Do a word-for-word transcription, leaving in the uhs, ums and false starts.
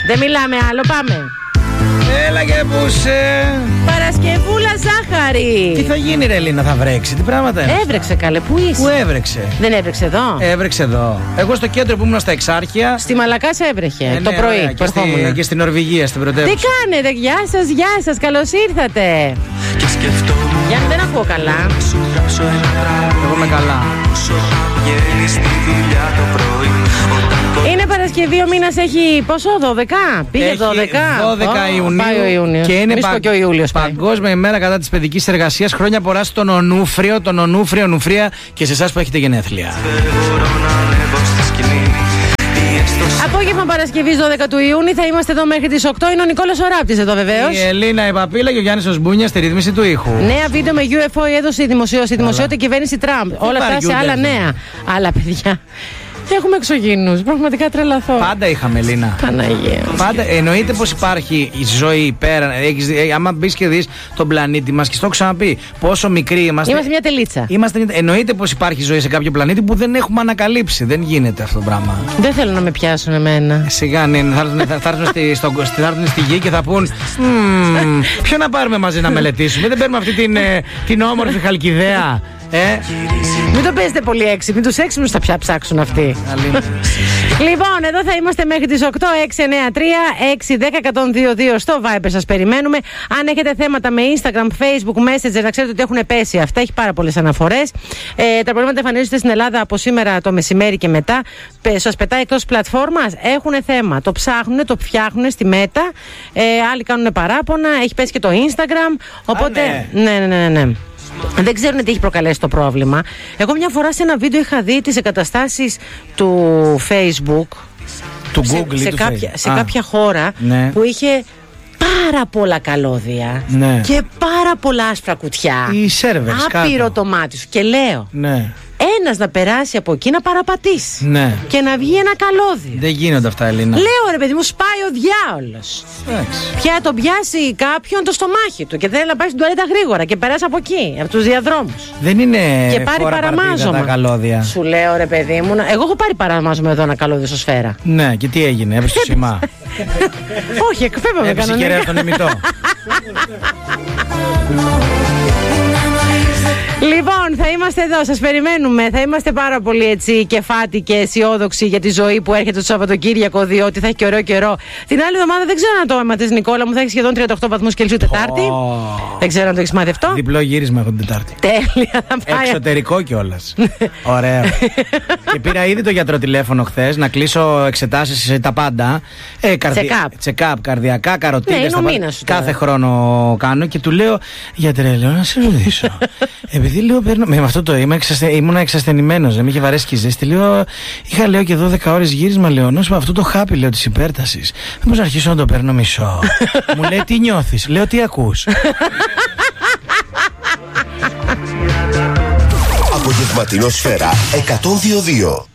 Δεν μιλάμε άλλο, πάμε. Έλα και πούσε. Παρασκευούλα ζάχαρη. Τι θα γίνει ρε Ελίνα, θα βρέξει, τι πράγματα είναι? Έβρεξε καλέ, πού είσαι? Πού έβρεξε? Δεν έβρεξε εδώ? Έβρεξε εδώ. Εγώ στο κέντρο που ήμουν στα Εξάρχεια. Στη Μαλακάσα έβρεχε ε, το ναι, πρωί ωραία, και, στη, και στην Νορβηγία, στην πρωτεύουσα. Τι κάνετε, γεια σας, γεια σας, καλώς ήρθατε. Γιάννη, δεν ακούω καλά. Εγώ είμαι καλά. Είναι Παρασκευή, ο μήνας έχει πόσο, δώδεκα? Πήγε έχει δώδεκα. δώδεκα oh, Ιουνίου. Πάει ο Ιούνιος. Και είναι πα... και ο Ιούλιος Παγκόσμια ημέρα κατά της παιδικής εργασίας. Χρόνια πολλά στον Ονούφριο, τον Ονούφριο, Ονουφρία και σε εσάς που έχετε γενέθλια. Απόγευμα Παρασκευής δώδεκα του Ιούνιου θα είμαστε εδώ μέχρι τις οκτώ. Είναι ο Νικόλας ο Ράπτης εδώ βεβαίως. Η Ελίνα η Παπίλα και ο Γιάννης ο Σμπούνια στη ρύθμιση του ήχου. Νέα βίντεο με γιου εφ ο έδωσε η δημοσιότητα, δημοσιότητα κυβέρνηση Τραμπ. Όλα αυτά σε άλλα νέα. Άλλα παιδιά. Έχουμε εξωγήινους, πραγματικά τρελαθώ. Πάντα είχαμε, Ελίνα. Παναγία. Πάντα, εννοείται πως υπάρχει η ζωή πέρα. Έχεις, άμα μπεις και δεις τον πλανήτη μας, και στο έχω ξαναπεί, πόσο μικροί είμαστε. Είμαστε μια τελίτσα. Είμαστε, εννοείται πως υπάρχει ζωή σε κάποιο πλανήτη που δεν έχουμε ανακαλύψει. Δεν γίνεται αυτό το πράγμα. Δεν θέλω να με πιάσουν εμένα. Σιγά, ναι, θα έρθουν, θα, θα έρθουν στη, στο, θα έρθουν στη γη και θα πούν ποιο να πάρουμε μαζί να μελετήσουμε. Δεν παίρνουμε αυτή την, την όμορφη Χαλκιδαία. Ε. Μην το παίζετε πολύ έξυπνοι, τους έξυπνους θα πια ψάξουν αυτοί. Λοιπόν, εδώ θα είμαστε μέχρι τις οκτώ. Έξι εννιά τρία έξι ένα μηδέν ένα μηδέν δύο δύο στο Viber σας περιμένουμε. Αν έχετε θέματα με Instagram, Facebook, Messenger, να ξέρετε ότι έχουν πέσει αυτά. Έχει πάρα πολλές αναφορές. ε, Τα προβλήματα εμφανίζονται στην Ελλάδα από σήμερα το μεσημέρι και μετά. Σας πετάει εκτός πλατφόρμας. Έχουν θέμα. Το ψάχνουν, το φτιάχνουν στη Μέτα. ε, Άλλοι κάνουν παράπονα. Έχει πέσει και το Instagram. Οπότε. Α, ναι, ναι, ναι, ναι. Δεν ξέρουν τι έχει προκαλέσει το πρόβλημα. Εγώ μια φορά σε ένα βίντεο είχα δει τις εγκαταστάσεις του Facebook, του σε, Google σε, του κάποια, σε Α, κάποια χώρα, ναι, που είχε πάρα πολλά καλώδια, ναι, και πάρα πολλά άσπρα κουτιά. Οι σέρβερς άπειρο το μάτι σου. Και λέω, ναι, ένας να περάσει από εκεί να παραπατήσει, ναι, και να βγει ένα καλώδιο. Δεν γίνονται αυτά, Ελίνα. Λέω ρε παιδί μου, σπάει ο διάολος. Πια τον πιάσει κάποιον το στομάχι του και θέλει να πάει στην τουαλέτα γρήγορα και περάσει από εκεί, από τους διαδρόμους. Δεν είναι και πάρει παραμάζωμα. Τα καλώδια. Σου λέω ρε παιδί μου, εγώ έχω πάρει παραμάζωμα εδώ ένα καλώδιο στο Σφαίρα. Ναι, και τι έγινε, έπεσε το σήμα? Όχι, εκπέμπαμε κανονικά. Έπεσε κεραία στον ημιτό. Λοιπόν, θα είμαστε εδώ, σας περιμένουμε. Θα είμαστε πάρα πολύ έτσι κεφάτι και αισιόδοξοι για τη ζωή που έρχεται το Σαββατοκύριακο, διότι θα έχει και ωραίο καιρό. Την άλλη εβδομάδα δεν ξέρω αν το έμαθες, Νικόλα μου, θα έχει σχεδόν τριάντα οκτώ βαθμούς Κελσίου Τετάρτη. Oh. Δεν ξέρω αν το έχεις μάθει αυτό. Διπλό γύρισμα έχω την Τετάρτη. Τέλεια, θα πάει. Εξωτερικό κιόλας. Ωραίο. Και πήρα ήδη το γιατρό τηλέφωνο χθες να κλείσω εξετάσεις τα πάντα. Ε, καρδι... Check-up, καρδιακά, καροτίδες. Ναι, κάθε χρόνο κάνω και του λέω, γιατρέ, λέω να σε ρωτήσω. Επειδή λέω, παίρνω, με αυτό το είμαι, εξαστε, ήμουν εξασθενημένος, δεν με είχε βαρέσει και η ζέστη. Λέω, είχα λέω και δώδεκα ώρες γύρισμα, λέω, νόσο αυτό το χάπι, λέω, της υπέρτασης. Μήπως να αρχίσω να το παίρνω μισό? Μου λέει, τι νιώθεις? Λέω, τι ακούς? Απογευματινό Σφαίρα εκατόν δύο δύο.